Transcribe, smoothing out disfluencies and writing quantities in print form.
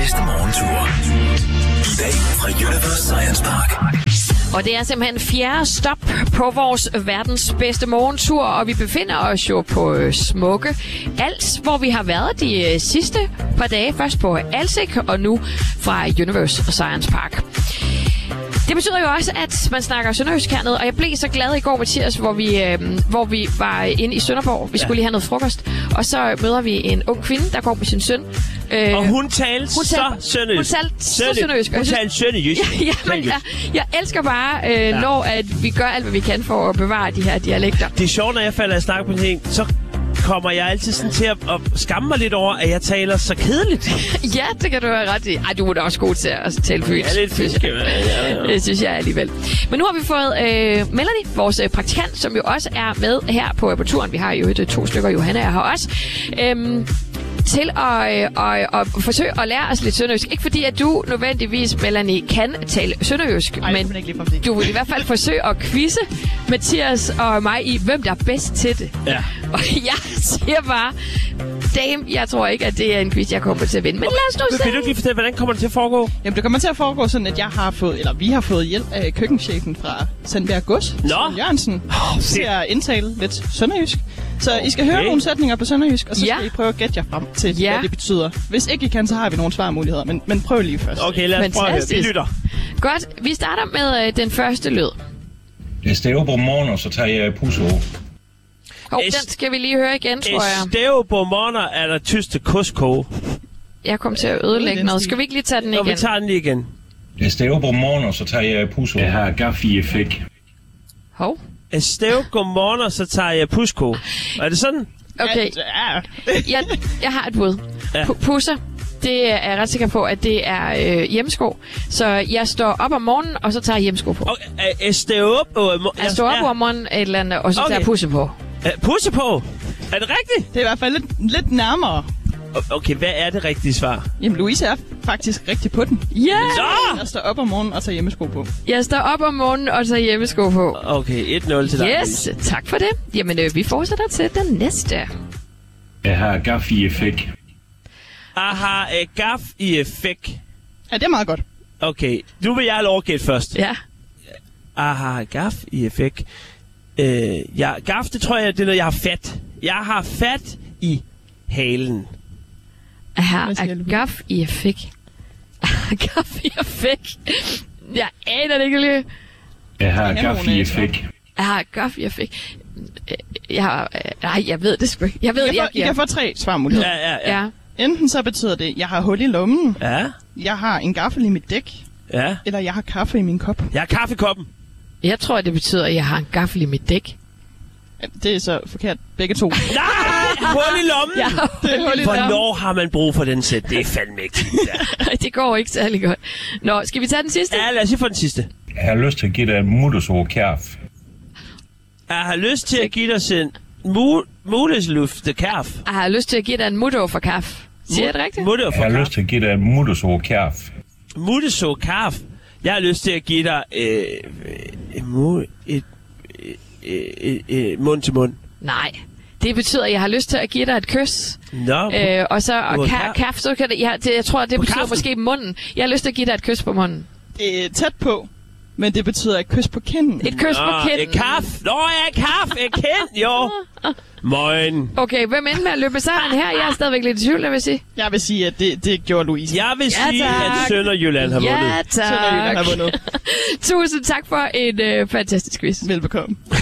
bedste morgentur. I dag fra Universe Science Park. Og det er simpelthen 4. stop på vores verdens bedste morgentur, og vi befinder os jo på smukke Als, hvor vi har været de sidste par dage. Først på Alsik, og nu fra Universe Science Park. Det betyder jo også, at man snakker sønderjysk hernede, og jeg blev så glad i går, Mathias, hvor vi var inde i Sønderborg. Vi skulle lige have noget frokost, og så møder vi en ung kvinde, der går med sin søn. Og hun talte så sønderjysk. Hun talte så sønderjysk. Hun talte sønderjysk. Jeg elsker bare, når at vi gør alt, hvad vi kan for at bevare de her dialekter. Det er sjovt, når jeg falder at snakke på ting, så kommer jeg altid sådan til at skamme mig lidt over, at jeg taler så kedeligt. Ja, det kan du have ret i. Ej, du er da også god til at tale fynsk. Ja, lidt fynsk. Det synes jeg alligevel. Men nu har vi fået Melanie, vores praktikant, som jo også er med her på turen. Vi har jo 2 stykker, Johanna er her også. Til at forsøge at lære os lidt sønderjysk. Ikke fordi, at du nødvendigvis, Melanie, kan tale sønderjysk, men du vil i hvert fald forsøge at quizze Mathias og mig i, hvem der er bedst til det. Ja. Og jeg siger bare, damn, jeg tror ikke, at det er en quiz, jeg kommer til at vinde. Men lad os nu se. Vil du ikke lige fortælle, hvordan kommer det til at foregå? Jamen, det kommer til at foregå sådan, at vi har fået hjælp af køkkenchefen fra Sandbjerg Gods, Søren Jørgensen, til at indtale lidt sønderjysk. Så I skal høre nogle sætninger på sønderjysk, og så skal I prøve at gætte jer frem til, hvad det betyder. Hvis ikke I kan, så har vi nogle svarmuligheder, men prøv lige først. Okay, lad os prøve at høre. Vi lytter. Godt, vi starter med den første lyd. Jeg stæver på morgen, og så tager jeg pusse over. Den skal vi lige høre igen, tror jeg. Stæve på morgen er der tyste kusko. Jeg kom til at ødelægge noget. Skal vi ikke lige tage den igen? Vi tager den lige igen. Jeg stæver på morgen, og så tager jeg pusse over. Jeg har gaffi-effekt. Hov. Jeg stæver godmorgen, og så tager jeg pusko. Er det sådan? Okay. Jeg har et bud. Ja. Pusser. Det er jeg ret sikker på, at det er hjemmesko. Så jeg står op om morgenen, og så tager jeg hjemmesko på. Okay, jeg står op om morgenen, et eller andet, og så tager jeg pusse på. Pusse på? Er det rigtigt? Det er i hvert fald lidt nærmere. Okay, hvad er det rigtige svar? Jamen, Louise er faktisk rigtig på den. Ja! Yeah! Jeg står op om morgenen og tager hjemmesko på. Jeg står op om morgenen og tager hjemmesko på. Okay, 1-0 til dig. Yes, tak for det. Jamen, vi fortsætter til den næste. Jeg har gaffi-effekt. Aha, gaf i effekt. Ja, det er meget godt. Okay, nu vil jeg have lov at gætte først. Ja. Aha, gaf i effekt. Gaf, det tror jeg, det er noget, jeg har fat. Jeg har fat i halen. Aha, gaf i effekt. Gaf i effekt. Jeg aner det ikke lige. Jeg har gaffi-effekt. Aha, gaf i effekt. Nej, jeg ved det sgu ikke. I kan få 3 svarmuligheder. Ja. Enten så betyder det, jeg har hul i lommen. Ja. Jeg har en gaffel i mit dæk. Ja. Eller jeg har kaffe i min kop. Jeg har kaffe i koppen. Jeg tror, det betyder, at jeg har en gaffel i mit dæk. Det er så forkert. Begge 2. Nej! Hul i lommen! Ja, hvornår har man brug for den sæt? Det er fandme ikke. Det går ikke særlig godt. Nå, skal vi tage den sidste? Ja, lad os lige få den sidste. Jeg har lyst til at give dig en muttesår kærf. Jeg har lyst til at give dig en muttesluft kærf. Jeg har lyst til at give dig en mutter for kaffe. Siger jeg det rigtigt? Jeg har lyst til at give dig en muttesår kærf. Muttesår kærf? Jeg har lyst til at give dig mund til mund. Nej. Det betyder, at jeg har lyst til at give dig et kys. Nå. Og så kaffe, så kan det... Jeg tror, det betyder måske munden. Jeg har lyst til at give dig et kys på munden. Det er tæt på. Men det betyder et kys på kinden. Et kys på kinden. Et kaffe. Nå, kaffe. Et kind, jo. Moin. Okay, hvem endte med at løbe sejren her? Jeg er stadigvæk lidt i tvivl, jeg vil sige. Jeg vil sige, at det gjorde Louise. Jeg vil sige, at Sønderjylland har vundet. Ja, tak. Sønderjylland har vundet. Tusind tak for en fantastisk quiz. Velbekomme.